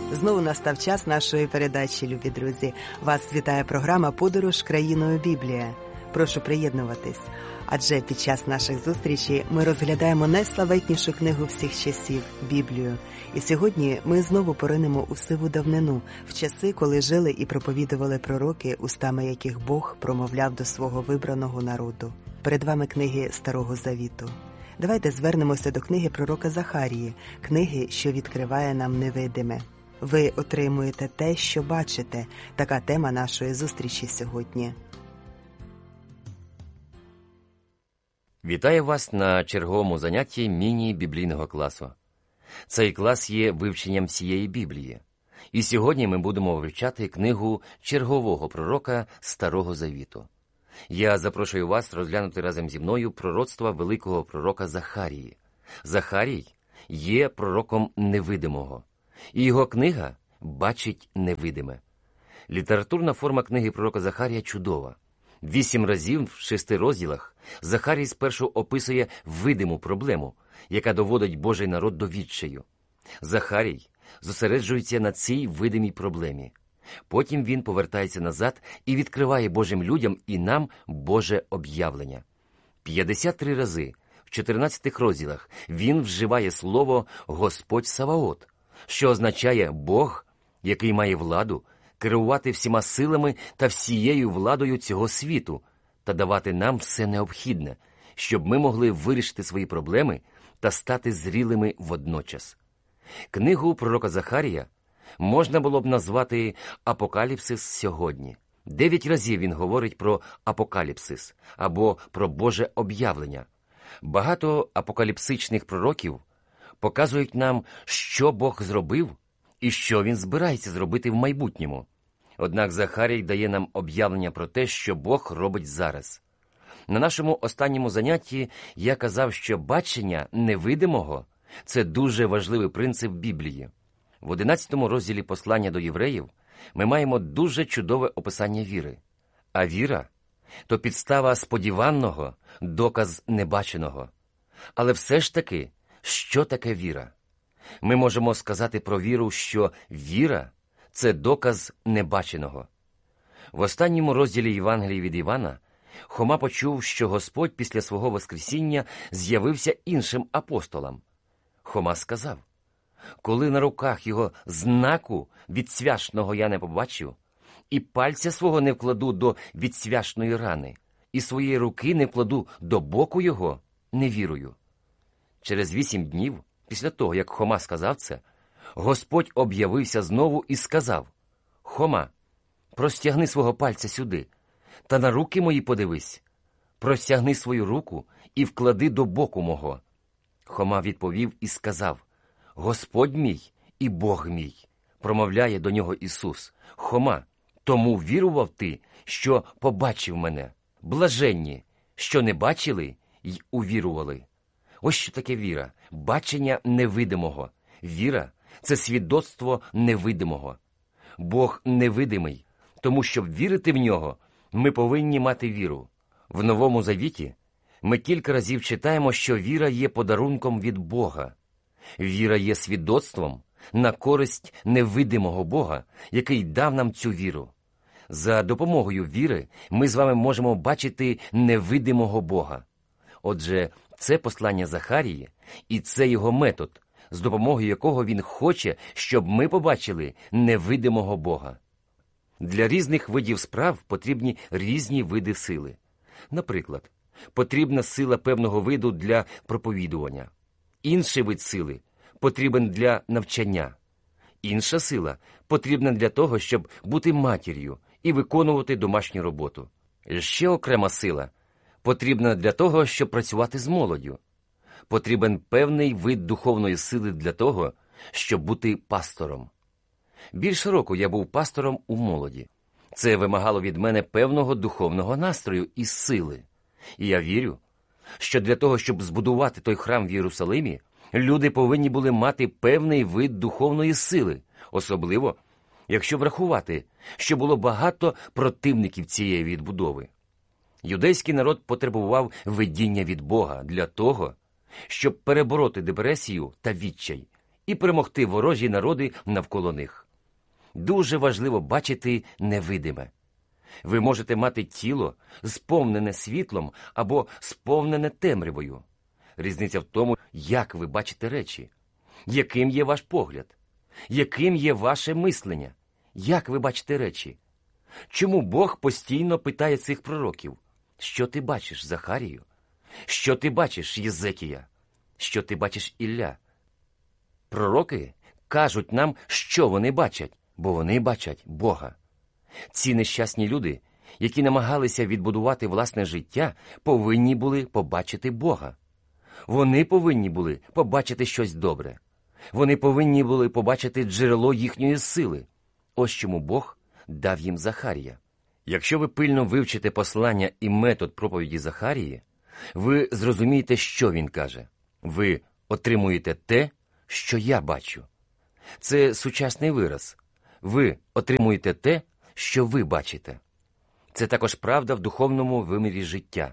Знову настав час нашої передачі, любі друзі. Вас вітає програма «Подорож країною Біблія». Прошу приєднуватись, адже під час наших зустрічей ми розглядаємо найславетнішу книгу всіх часів – Біблію. І сьогодні ми знову поринемо у сиву давнину, в часи, коли жили і проповідували пророки, устами яких Бог промовляв до свого вибраного народу. Перед вами книги Старого Завіту. Давайте звернемося до книги пророка Захарії, книги, що відкриває нам невидиме. Ви отримуєте те, що бачите. Така тема нашої зустрічі сьогодні. Вітаю вас на черговому занятті міні-біблійного класу. Цей клас є вивченням всієї Біблії. І сьогодні ми будемо вивчати книгу чергового пророка Старого Завіту. Я запрошую вас розглянути разом зі мною пророцтва великого пророка Захарії. Захарій є пророком невидимого, і його книга бачить невидиме. Літературна форма книги пророка Захарія чудова. 8 разів в 6 розділах Захарій спершу описує видиму проблему, яка доводить Божий народ до відчаю. Захарій зосереджується на цій видимій проблемі. Потім він повертається назад і відкриває Божим людям і нам Боже об'явлення. 53 рази в 14 розділах він вживає слово «Господь Саваот», що означає «Бог, який має владу, керувати всіма силами та всією владою цього світу та давати нам все необхідне, щоб ми могли вирішити свої проблеми та стати зрілими водночас». Книгу пророка Захарія можна було б назвати «Апокаліпсис сьогодні». 9 разів він говорить про апокаліпсис або про Боже об'явлення. Багато апокаліпсичних пророків показують нам, що Бог зробив і що він збирається зробити в майбутньому. Однак Захарій дає нам об'явлення про те, що Бог робить зараз. На нашому останньому занятті я казав, що бачення невидимого – це дуже важливий принцип Біблії. В 11 розділі послання до євреїв ми маємо дуже чудове описання віри. А віра – то підстава сподіваного, доказ небаченого. Але все ж таки, що таке віра? Ми можемо сказати про віру, що віра – це доказ небаченого. В останньому розділі Євангелії від Івана Хома почув, що Господь після свого воскресіння з'явився іншим апостолам. Хома сказав: «Коли на руках його знаку відсвяшного я не побачив, і пальця свого не вкладу до відсвяшної рани, і своєї руки не вкладу до боку його, не вірую». Через 8 днів, після того, як Хома сказав це, Господь об'явився знову і сказав: «Хома, простягни свого пальця сюди, та на руки мої подивись, простягни свою руку і вклади до боку мого». Хома відповів і сказав: «Господь мій і Бог мій», промовляє до нього Ісус. «Хома, тому вірував ти, що побачив мене. Блаженні, що не бачили й увірували». Ось що таке віра – бачення невидимого. Віра – це свідоцтво невидимого. Бог невидимий, тому щоб вірити в Нього, ми повинні мати віру. В Новому Завіті ми кілька разів читаємо, що віра є подарунком від Бога. Віра є свідоцтвом на користь невидимого Бога, який дав нам цю віру. За допомогою віри ми з вами можемо бачити невидимого Бога. Отже, це послання Захарії, і це його метод, з допомогою якого він хоче, щоб ми побачили невидимого Бога. Для різних видів справ потрібні різні види сили. Наприклад, потрібна сила певного виду для проповідування. Інший вид сили потрібен для навчання. Інша сила потрібна для того, щоб бути матір'ю і виконувати домашню роботу. Ще окрема сила потрібна для того, щоб працювати з молоддю. Потрібен певний вид духовної сили для того, щоб бути пастором. Більше року я був пастором у молоді. Це вимагало від мене певного духовного настрою і сили. І я вірю, що для того, щоб збудувати той храм в Єрусалимі, люди повинні були мати певний вид духовної сили, особливо, якщо врахувати, що було багато противників цієї відбудови. Юдейський народ потребував видіння від Бога для того, щоб перебороти депресію та відчай, і перемогти ворожі народи навколо них. Дуже важливо бачити невидиме. Ви можете мати тіло, сповнене світлом або сповнене темрявою. Різниця в тому, як ви бачите речі, яким є ваш погляд, яким є ваше мислення, як ви бачите речі. Чому Бог постійно питає цих пророків? Що ти бачиш, Захарію? Що ти бачиш, Єзекія? Що ти бачиш, Ілля? Пророки кажуть нам, що вони бачать, бо вони бачать Бога. Ці нещасні люди, які намагалися відбудувати власне життя, повинні були побачити Бога. Вони повинні були побачити щось добре. Вони повинні були побачити джерело їхньої сили. Ось чому Бог дав їм Захарія. Якщо ви пильно вивчите послання і метод проповіді Захарії, ви зрозумієте, що він каже. Ви отримуєте те, що я бачу. Це сучасний вираз. Ви отримуєте те, що ви бачите. Це також правда в духовному вимірі життя.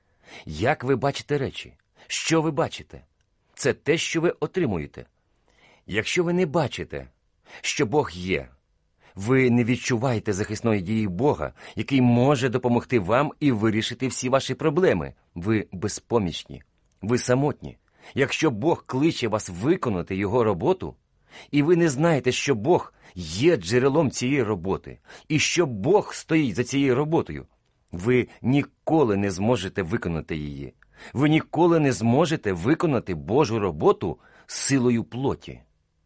Як ви бачите речі? Що ви бачите? Це те, що ви отримуєте. Якщо ви не бачите, що Бог є, ви не відчуваєте захисної дії Бога, який може допомогти вам і вирішити всі ваші проблеми. Ви безпомічні, ви самотні. Якщо Бог кличе вас виконати Його роботу, і ви не знаєте, що Бог є джерелом цієї роботи, і що Бог стоїть за цією роботою, ви ніколи не зможете виконати її. Ви ніколи не зможете виконати Божу роботу силою плоті.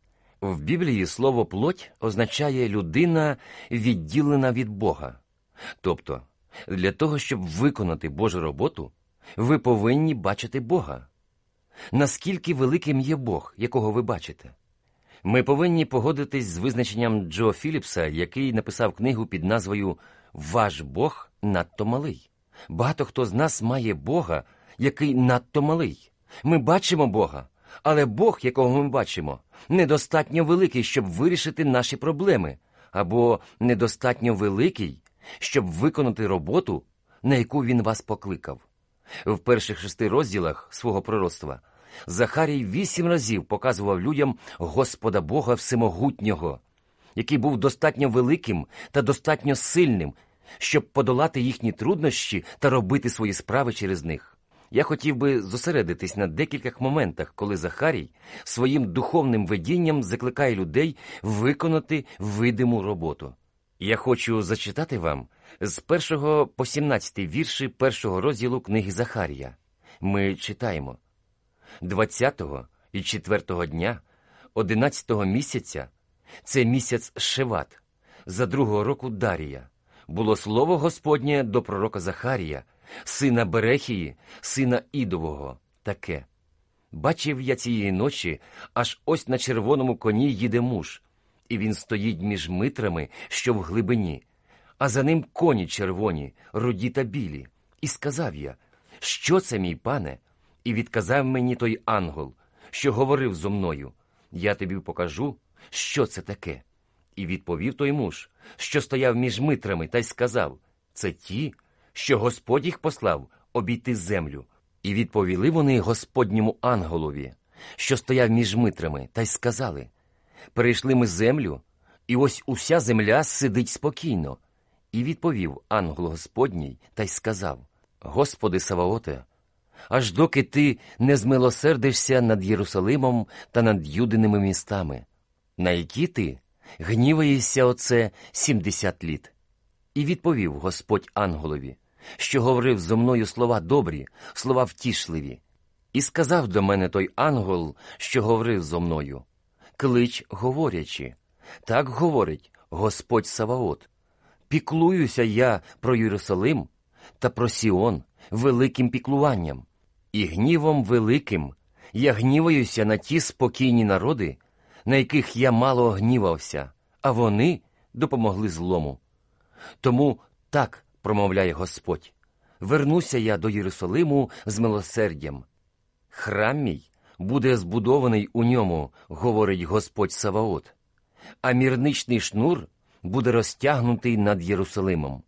В Біблії слово «плоть» означає «людина, відділена від Бога». Тобто, для того, щоб виконати Божу роботу, ви повинні бачити Бога. Наскільки великим є Бог, якого ви бачите? Ми повинні погодитись з визначенням Джо Філіпса, який написав книгу під назвою «Ваш Бог надто малий». Багато хто з нас має Бога, який надто малий. Ми бачимо Бога, але Бог, якого ми бачимо, недостатньо великий, щоб вирішити наші проблеми, або недостатньо великий, щоб виконати роботу, на яку Він вас покликав. В перших 6 розділах свого пророцтва Захарій 8 разів показував людям Господа Бога Всемогутнього, який був достатньо великим та достатньо сильним, щоб подолати їхні труднощі та робити свої справи через них. Я хотів би зосередитись на декількох моментах, коли Захарій своїм духовним видінням закликає людей виконати видиму роботу. Я хочу зачитати вам з 1 по 17 вірші 1 розділу книги Захарія. Ми читаємо. 20-го і 4-го дня 11-го місяця, це місяць Шеват, за 2-го року Дарія, було слово Господнє до пророка Захарія, сина Берехії, сина Ідового, таке. Бачив я цієї ночі, аж ось на червоному коні їде муж, і він стоїть між митрами, що в глибині, а за ним коні червоні, руді та білі. І сказав я, що це, мій пане? І відказав мені той ангел, що говорив зо мною, я тобі покажу, що це таке. І відповів той муж, що стояв між митрами, та й сказав, це ті, що Господь їх послав обійти землю. І відповіли вони Господньому ангелові, що стояв між митрами, та й сказали, перейшли ми землю, і ось уся земля сидить спокійно. І відповів ангел Господній, та й сказав, Господи Саваоте, аж доки ти не змилосердишся над Єрусалимом та над Юдиними містами, на які ти гніваєшся оце 70 літ. І відповів Господь ангелові, що говорив зо мною слова добрі, слова втішливі. І сказав до мене той ангел, що говорив зо мною, клич говорячи, так говорить Господь Саваот, піклуюся я про Єрусалим та про Сіон великим піклуванням, і гнівом великим я гніваюся на ті спокійні народи, на яких я мало гнівався, а вони допомогли злому. Тому так промовляє Господь, вернуся я до Єрусалиму з милосердям. Храм мій буде збудований у ньому, говорить Господь Саваот, а мірничний шнур буде розтягнутий над Єрусалимом.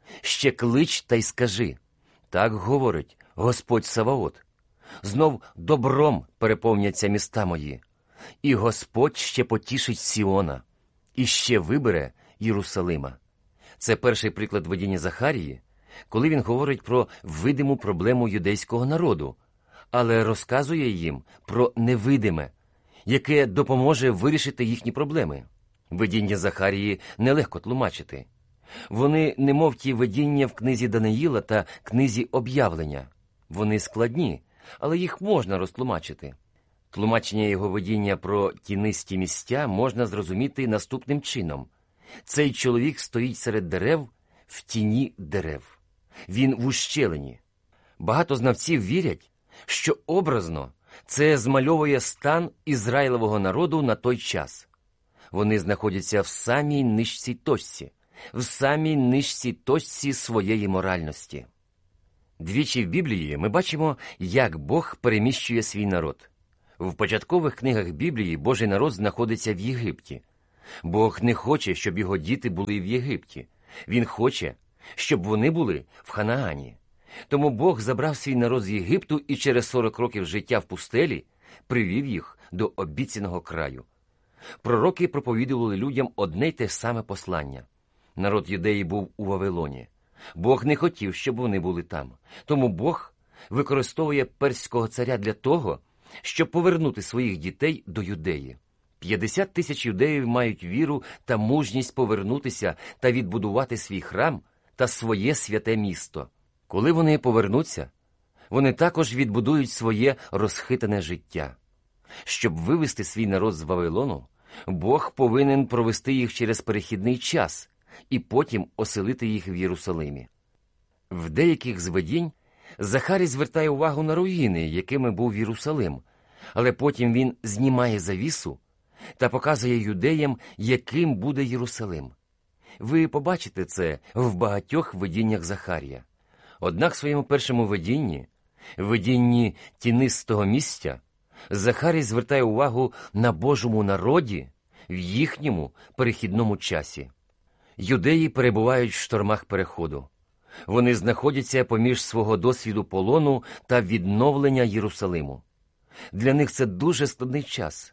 Ще клич та й скажи, так говорить Господь Саваот. Знов добром переповняться міста мої, і Господь ще потішить Сіона, і ще вибере Єрусалима. Це перший приклад видіння Захарії, коли він говорить про видиму проблему юдейського народу, але розказує їм про невидиме, яке допоможе вирішити їхні проблеми. Видіння Захарії нелегко тлумачити. Вони немов ті видіння в книзі Даниїла та книзі Об'явлення. Вони складні, але їх можна розтлумачити. Тлумачення його видіння про тінисті місця можна зрозуміти наступним чином. Цей чоловік стоїть серед дерев в тіні дерев. Він в ущелині. Багато знавців вірять, що образно це змальовує стан Ізраїлевого народу на той час. Вони знаходяться в самій нижчій точці своєї моральності. Двічі в Біблії ми бачимо, як Бог переміщує свій народ. В початкових книгах Біблії Божий народ знаходиться в Єгипті. Бог не хоче, щоб його діти були в Єгипті. Він хоче, щоб вони були в Ханаані. Тому Бог забрав свій народ з Єгипту і через 40 років життя в пустелі привів їх до обіцяного краю. Пророки проповідували людям одне й те саме послання. Народ Юдеї був у Вавилоні. Бог не хотів, щоб вони були там. Тому Бог використовує перського царя для того, щоб повернути своїх дітей до Юдеї. 50 тисяч юдеїв мають віру та мужність повернутися та відбудувати свій храм та своє святе місто. Коли вони повернуться, вони також відбудують своє розхитане життя. Щоб вивести свій народ з Вавилону, Бог повинен провести їх через перехідний час і потім оселити їх в Єрусалимі. В деяких з видінь Захарій звертає увагу на руїни, якими був Єрусалим, але потім він знімає завісу та показує юдеям, яким буде Єрусалим. Ви побачите це в багатьох видіннях Захарія. Однак в своєму першому видінні тінистого місця, Захарій звертає увагу на Божому народі в їхньому перехідному часі. Юдеї перебувають в штормах переходу. Вони знаходяться поміж свого досвіду полону та відновлення Єрусалиму. Для них це дуже складний час.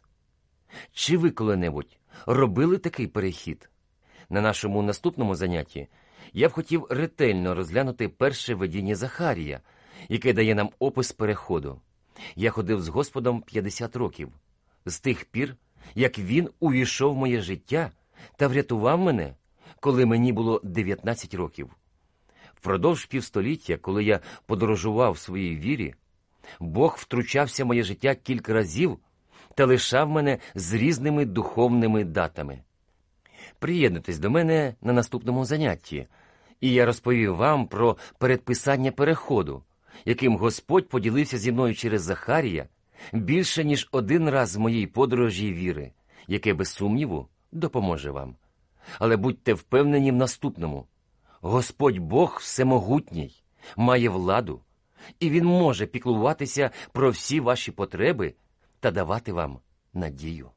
Чи ви коли-небудь робили такий перехід? На нашому наступному занятті я б хотів ретельно розглянути перше видіння Захарія, яке дає нам опис переходу. Я ходив з Господом 50 років, з тих пір, як Він увійшов в моє життя та врятував мене, коли мені було 19 років. Впродовж півстоліття, коли я подорожував в своїй вірі, Бог втручався в моє життя кілька разів та лишав мене з різними духовними датами. Приєднуйтесь до мене на наступному занятті, і я розповів вам про передписання переходу, яким Господь поділився зі мною через Захарія більше, ніж один раз в моїй подорожі віри, яке, без сумніву, допоможе вам. Але будьте впевнені в наступному. Господь Бог всемогутній, має владу, і Він може піклуватися про всі ваші потреби та давати вам надію.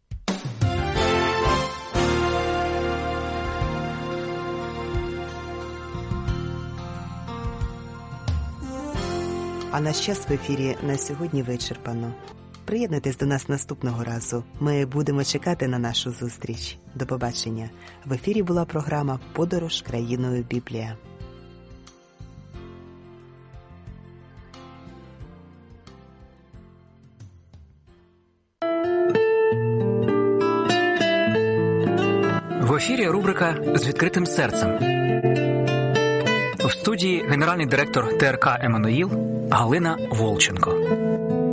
А наш час в ефірі на сьогодні вичерпано. Приєднуйтесь до нас наступного разу. Ми будемо чекати на нашу зустріч. До побачення. В ефірі була програма «Подорож країною Біблія». В ефірі рубрика «З відкритим серцем». В студії генеральний директор ТРК «Еммануїл» Галина Волченко.